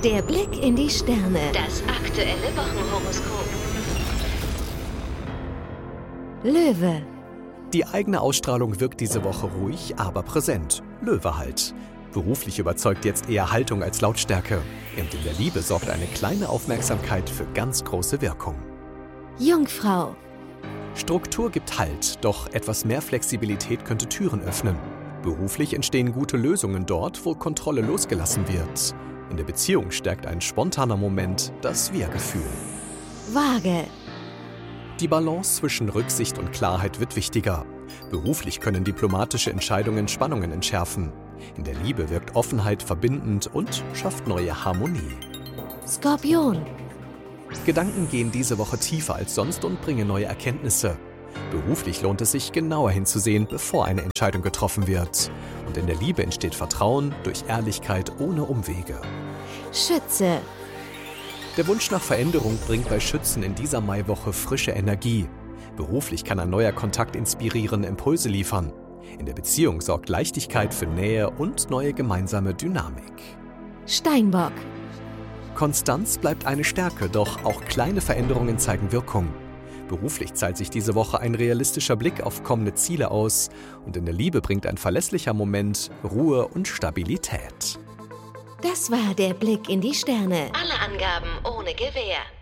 Der Blick in die Sterne. Das aktuelle Wochenhoroskop. Löwe. Die eigene Ausstrahlung wirkt diese Woche ruhig, aber präsent. Löwe halt. Beruflich überzeugt jetzt eher Haltung als Lautstärke. Und in der Liebe sorgt eine kleine Aufmerksamkeit für ganz große Wirkung. Jungfrau. Struktur gibt Halt, doch etwas mehr Flexibilität könnte Türen öffnen. Beruflich entstehen gute Lösungen dort, wo Kontrolle losgelassen wird. In der Beziehung stärkt ein spontaner Moment das Wir-Gefühl. Waage. Die Balance zwischen Rücksicht und Klarheit wird wichtiger. Beruflich können diplomatische Entscheidungen Spannungen entschärfen. In der Liebe wirkt Offenheit verbindend und schafft neue Harmonie. Skorpion. Gedanken gehen diese Woche tiefer als sonst und bringen neue Erkenntnisse. Beruflich lohnt es sich, genauer hinzusehen, bevor eine Entscheidung getroffen wird. Und in der Liebe entsteht Vertrauen durch Ehrlichkeit ohne Umwege. Schütze. Der Wunsch nach Veränderung bringt bei Schützen in dieser Maiwoche frische Energie. Beruflich kann ein neuer Kontakt inspirieren, Impulse liefern. In der Beziehung sorgt Leichtigkeit für Nähe und neue gemeinsame Dynamik. Steinbock. Konstanz bleibt eine Stärke, doch auch kleine Veränderungen zeigen Wirkung. Beruflich zahlt sich diese Woche ein realistischer Blick auf kommende Ziele aus und in der Liebe bringt ein verlässlicher Moment Ruhe und Stabilität. Das war der Blick in die Sterne. Alle Angaben ohne Gewähr.